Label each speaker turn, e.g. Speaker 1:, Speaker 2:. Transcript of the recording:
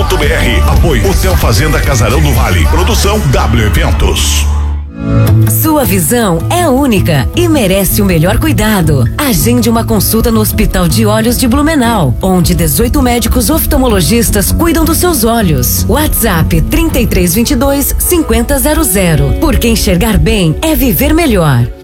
Speaker 1: Apoio Hotel Fazenda Casarão do Vale. Produção W Eventos.
Speaker 2: Sua visão é única e merece o melhor cuidado. Agende uma consulta no Hospital de Olhos de Blumenau, onde 18 médicos oftalmologistas cuidam dos seus olhos. WhatsApp 3322 5000. Porque enxergar bem é viver melhor.